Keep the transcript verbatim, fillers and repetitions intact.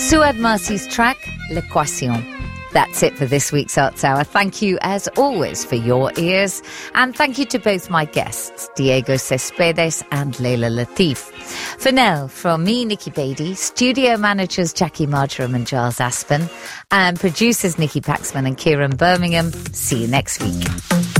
Suad Marcy's track, L'Equation. That's it for this week's Arts Hour. Thank you, as always, for your ears. And thank you to both my guests, Diego Cespedes and Leila Latif. For now, from me, Nikki Beatty, studio managers Jackie Marjoram and Giles Aspen, and producers Nikki Paxman and Kieran Birmingham. See you next week.